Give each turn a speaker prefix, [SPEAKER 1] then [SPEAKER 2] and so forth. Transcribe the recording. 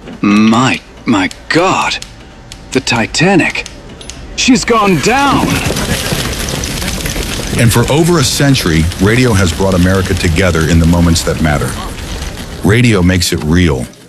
[SPEAKER 1] My God. The Titanic. She's gone down.
[SPEAKER 2] And for over a century, radio has brought America together in the moments that matter. Radio makes it real.